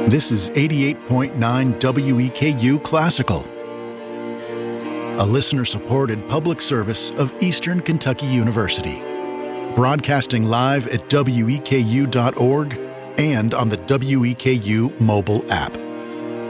This is 88.9 WEKU Classical, a listener-supported public service of Eastern Kentucky University. Broadcasting live at weku.org and on the WEKU mobile app.